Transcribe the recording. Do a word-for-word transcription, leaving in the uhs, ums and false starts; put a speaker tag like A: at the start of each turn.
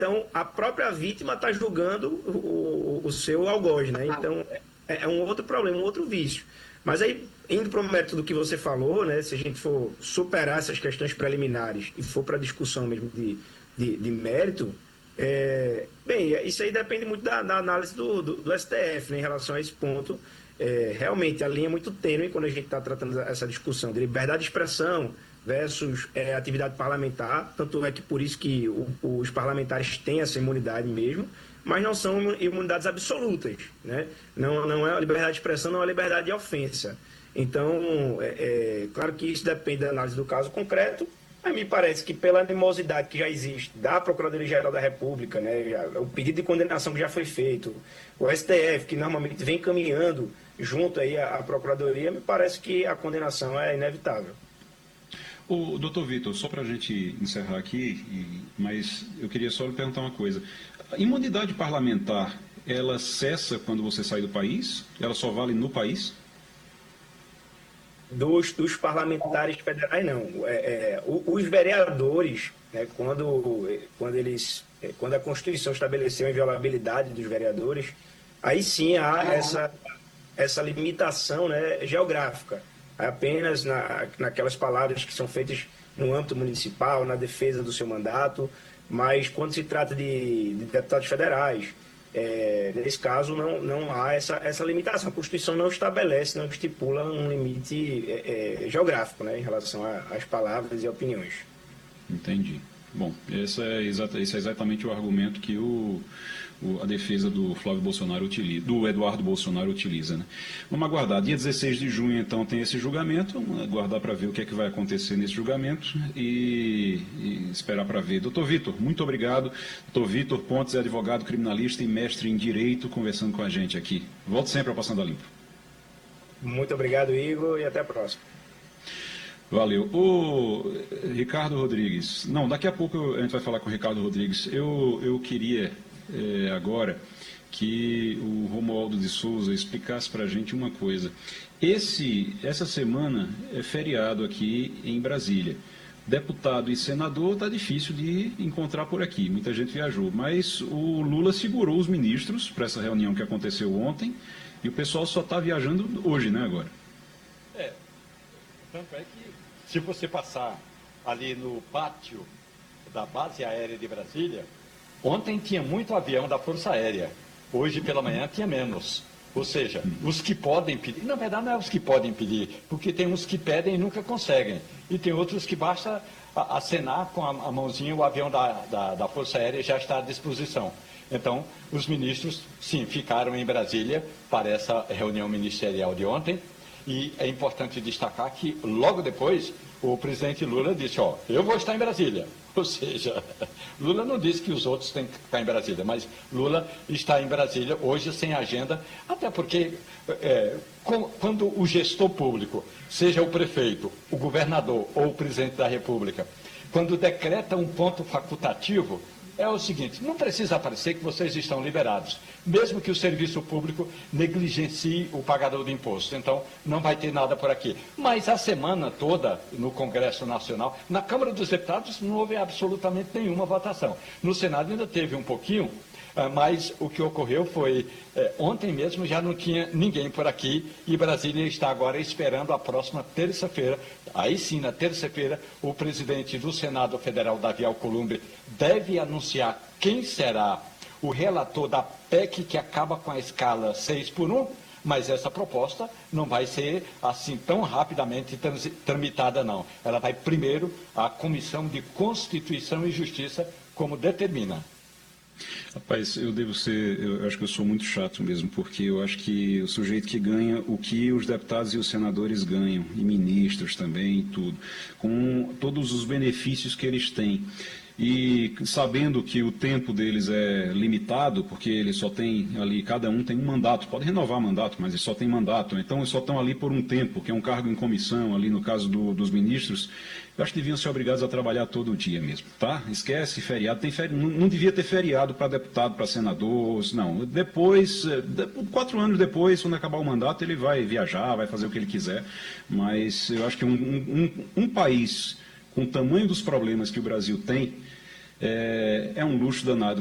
A: Então, a própria vítima está julgando o, o seu algoz, né? Então, é, é um outro problema, um outro vício. Mas aí, indo para o mérito do que você falou, né? Se a gente for superar essas questões preliminares e for para a discussão mesmo de, de, de mérito, é, bem, isso aí depende muito da, da análise do, do, do S T F, né, em relação a esse ponto. É, realmente, a linha é muito tênue quando a gente está tratando essa discussão de liberdade de expressão versus é, atividade parlamentar. Tanto é que por isso que o, os parlamentares têm essa imunidade mesmo, mas não são imunidades absolutas, né? Não, não é a liberdade de expressão, não é a liberdade de ofensa. Então, é, é claro que isso depende da análise do caso concreto, mas me parece que pela animosidade que já existe da Procuradoria-Geral da República, né, o pedido de condenação que já foi feito, o S T F, que normalmente vem caminhando junto aí à, à Procuradoria, me parece que a condenação é inevitável.
B: O doutor Vitor, só para a gente encerrar aqui, e, mas eu queria só lhe perguntar uma coisa. A imunidade parlamentar, ela cessa quando você sai do país? Ela só vale no país?
A: Dos, dos parlamentares federais, não. É, é, os vereadores, né, quando, quando, eles, quando a Constituição estabeleceu a inviolabilidade dos vereadores, aí sim há essa, essa limitação, né, geográfica. Apenas na, naquelas palavras que são feitas no âmbito municipal, na defesa do seu mandato, mas quando se trata de, de deputados federais, é, nesse caso não, não há essa, essa limitação. A Constituição não estabelece, não estipula um limite é, é, geográfico, né, em relação às palavras e opiniões.
B: Entendi. Bom, esse é, exata, esse é exatamente o argumento que o, o, a defesa do Flávio Bolsonaro utiliza, do Eduardo Bolsonaro utiliza, né? Vamos aguardar. Dia dezesseis de junho, então, tem esse julgamento. Vamos aguardar para ver o que é que vai acontecer nesse julgamento e, e esperar para ver. Doutor Vitor, muito obrigado. Doutor Vitor Pontes é advogado criminalista e mestre em Direito, conversando com a gente aqui. Volte sempre ao Passando a Limpo.
A: Muito obrigado, Igor, e até a próxima.
B: Valeu. O Ricardo Rodrigues, não, daqui a pouco a gente vai falar com o Ricardo Rodrigues. Eu, eu queria é, agora que o Romualdo de Souza explicasse para a gente uma coisa. Esse, essa semana é feriado aqui em Brasília. Deputado e senador está difícil de encontrar por aqui, muita gente viajou, mas o Lula segurou os ministros para essa reunião que aconteceu ontem e o pessoal só está viajando hoje, né, agora?
C: É, tanto é que se você passar ali no pátio da base aérea de Brasília, ontem tinha muito avião da Força Aérea, hoje pela manhã tinha menos. Ou seja, os que podem pedir, na verdade não é os que podem pedir, porque tem uns que pedem e nunca conseguem, e tem outros que basta acenar com a mãozinha, o avião da, da, da Força Aérea já está à disposição. Então, os ministros, sim, ficaram em Brasília para essa reunião ministerial de ontem. E é importante destacar que, logo depois, o presidente Lula disse, ó, eu vou estar em Brasília. Ou seja, Lula não disse que os outros têm que ficar em Brasília, mas Lula está em Brasília hoje sem agenda, até porque é, com, quando o gestor público, seja o prefeito, o governador ou o presidente da República, quando decreta um ponto facultativo, é o seguinte, não precisa aparecer que vocês estão liberados, mesmo que o serviço público negligencie o pagador de imposto. Então, não vai ter nada por aqui. Mas a semana toda, no Congresso Nacional, na Câmara dos Deputados, não houve absolutamente nenhuma votação. No Senado ainda teve um pouquinho, mas o que ocorreu foi, ontem mesmo já não tinha ninguém por aqui e Brasília está agora esperando a próxima terça-feira. Aí sim, na terça-feira, o presidente do Senado Federal, Davi Alcolumbre, deve anunciar quem será o relator da P E C que acaba com a escala seis por um, mas essa proposta não vai ser assim tão rapidamente tramitada, não. Ela vai primeiro à Comissão de Constituição e Justiça, como determina.
B: Rapaz, eu devo ser, eu acho que eu sou muito chato mesmo, porque eu acho que o sujeito que ganha o que os deputados e os senadores ganham, e ministros também, e tudo, com todos os benefícios que eles têm. E sabendo que o tempo deles é limitado, porque eles só têm ali, cada um tem um mandato, pode renovar mandato, mas eles só têm mandato, então eles só estão ali por um tempo, que é um cargo em comissão, ali no caso do, dos ministros, eu acho que deviam ser obrigados a trabalhar todo dia mesmo, tá? Esquece feriado, tem feri... não, não devia ter feriado para deputado, para senador, não. Depois, quatro anos depois, quando acabar o mandato, ele vai viajar, vai fazer o que ele quiser, mas eu acho que um, um, um, um país com o tamanho dos problemas que o Brasil tem, é, é um luxo danado.